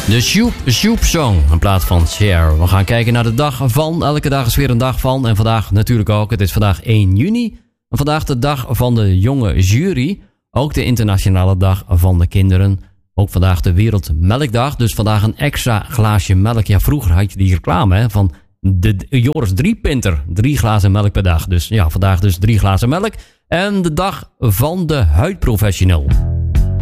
De Shoop Song in plaats van Cher. We gaan kijken naar de dag van. Elke dag is weer een dag van. En vandaag natuurlijk ook. Het is vandaag 1 juni. En vandaag de dag van de jonge jury. Ook de internationale dag van de kinderen. Ook vandaag de Wereldmelkdag. Dus vandaag een extra glaasje melk. Ja, vroeger had je die reclame hè, van de Joris 3-pinter. 3 glazen melk per dag. Dus ja, vandaag dus 3 glazen melk. En de dag van de huidprofessional.